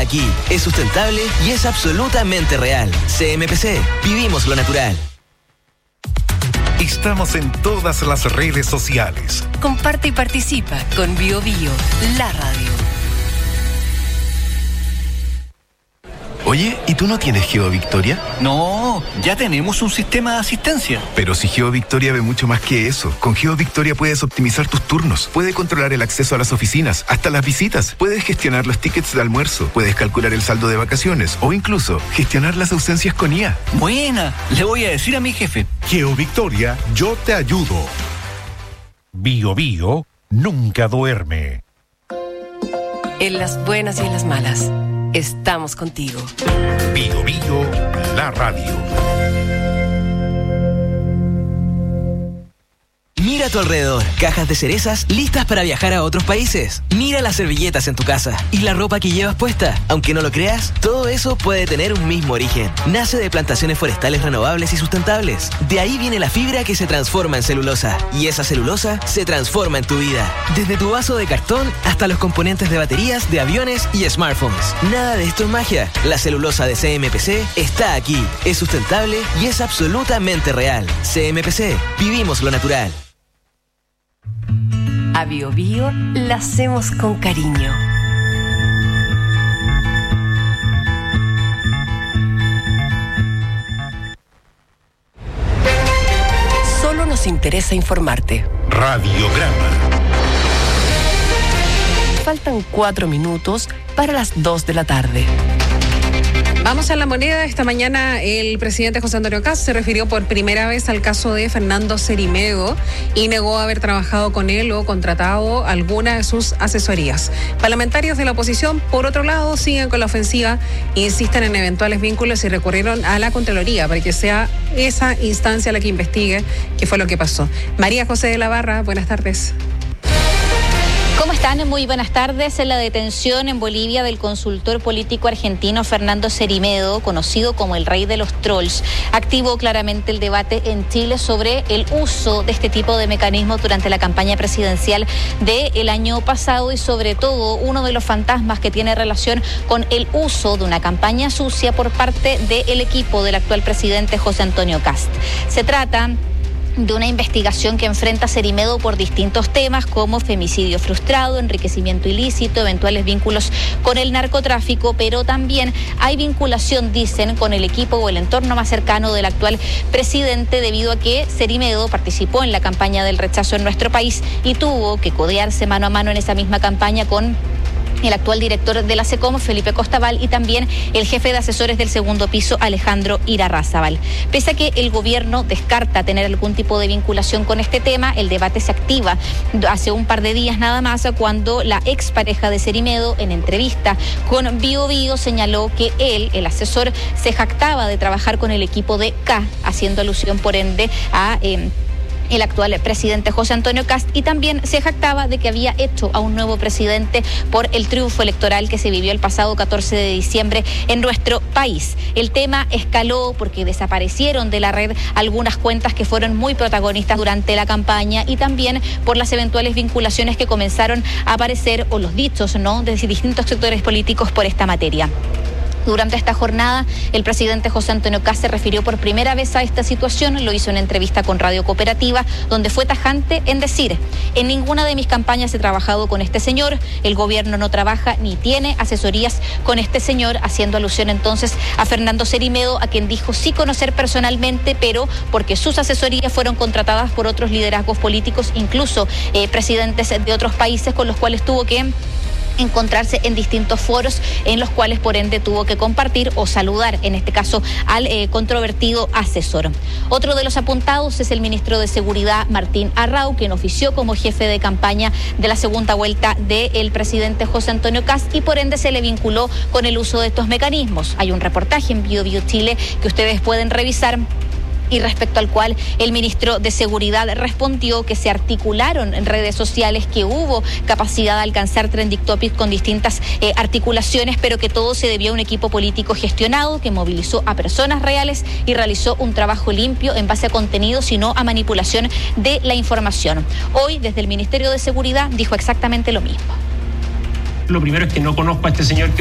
aquí, es sustentable y es absolutamente real. CMPC, vivimos lo natural. Estamos en todas las redes sociales. Comparte y participa con Bio Bio, la radio. Oye, ¿y tú no tienes GeoVictoria? No, ya tenemos un sistema de asistencia. Pero si GeoVictoria ve mucho más que eso. Con GeoVictoria puedes optimizar tus turnos, puedes controlar el acceso a las oficinas, hasta las visitas, puedes gestionar los tickets de almuerzo, puedes calcular el saldo de vacaciones o incluso gestionar las ausencias con IA. Buena, le voy a decir a mi jefe. GeoVictoria, yo te ayudo. Bio Bio nunca duerme. En las buenas y en las malas, estamos contigo. Bio Bio, la radio. Mira a tu alrededor, cajas de cerezas listas para viajar a otros países. Mira las servilletas en tu casa y la ropa que llevas puesta. Aunque no lo creas, todo eso puede tener un mismo origen. Nace de plantaciones forestales renovables y sustentables. De ahí viene la fibra que se transforma en celulosa. Y esa celulosa se transforma en tu vida. Desde tu vaso de cartón hasta los componentes de baterías, de aviones y smartphones. Nada de esto es magia. La celulosa de CMPC está aquí. Es sustentable y es absolutamente real. CMPC, vivimos lo natural. A Bio Bio la hacemos con cariño. Solo nos interesa informarte. Radiograma. Faltan 4 minutos para las 2 de la tarde. Vamos a La Moneda. Esta mañana el presidente José Antonio Kast se refirió por primera vez al caso de Fernando Cerimedo y negó haber trabajado con él o contratado alguna de sus asesorías. Parlamentarios de la oposición, por otro lado, siguen con la ofensiva, insisten en eventuales vínculos y recurrieron a la Contraloría para que sea esa instancia la que investigue qué fue lo que pasó. María José de la Barra, buenas tardes. ¿Cómo están? Muy buenas tardes. En la detención en Bolivia del consultor político argentino Fernando Cerimedo, conocido como el rey de los trolls, activó claramente el debate en Chile sobre el uso de este tipo de mecanismos durante la campaña presidencial del año pasado y sobre todo uno de los fantasmas que tiene relación con el uso de una campaña sucia por parte del equipo del actual presidente José Antonio Kast. Se trata de una investigación que enfrenta a Cerimedo por distintos temas como femicidio frustrado, enriquecimiento ilícito, eventuales vínculos con el narcotráfico, pero también hay vinculación, dicen, con el equipo o el entorno más cercano del actual presidente debido a que Cerimedo participó en la campaña del rechazo en nuestro país y tuvo que codearse mano a mano en esa misma campaña con el actual director de la SECOM, Felipe Costaval, y también el jefe de asesores del segundo piso, Alejandro Irarrázaval. Pese a que el gobierno descarta tener algún tipo de vinculación con este tema, el debate se activa hace un par de días nada más cuando la expareja de Cerimedo, en entrevista con Bio Bio, señaló que él, el asesor, se jactaba de trabajar con el equipo de K, haciendo alusión por ende a el actual presidente José Antonio Kast, y también se jactaba de que había hecho a un nuevo presidente por el triunfo electoral que se vivió el pasado 14 de diciembre en nuestro país. El tema escaló porque desaparecieron de la red algunas cuentas que fueron muy protagonistas durante la campaña y también por las eventuales vinculaciones que comenzaron a aparecer, o los dichos, ¿no?, de distintos sectores políticos por esta materia. Durante esta jornada, el presidente José Antonio Kast se refirió por primera vez a esta situación, lo hizo en entrevista con Radio Cooperativa, donde fue tajante en decir: en ninguna de mis campañas he trabajado con este señor, el gobierno no trabaja ni tiene asesorías con este señor, haciendo alusión entonces a Fernando Cerimedo, a quien dijo sí conocer personalmente, pero porque sus asesorías fueron contratadas por otros liderazgos políticos, incluso presidentes de otros países con los cuales tuvo que encontrarse en distintos foros en los cuales por ende tuvo que compartir o saludar, en este caso, al controvertido asesor. Otro de los apuntados es el ministro de Seguridad, Martín Arrau, quien ofició como jefe de campaña de la segunda vuelta del presidente José Antonio Kast y por ende se le vinculó con el uso de estos mecanismos. Hay un reportaje en Bio Bio Chile que ustedes pueden revisar, y respecto al cual el ministro de Seguridad respondió que se articularon en redes sociales, que hubo capacidad de alcanzar trending topics con distintas articulaciones, pero que todo se debió a un equipo político gestionado que movilizó a personas reales y realizó un trabajo limpio en base a contenidos y no a manipulación de la información. Hoy, desde el Ministerio de Seguridad, dijo exactamente lo mismo. Lo primero es que no conozco a este señor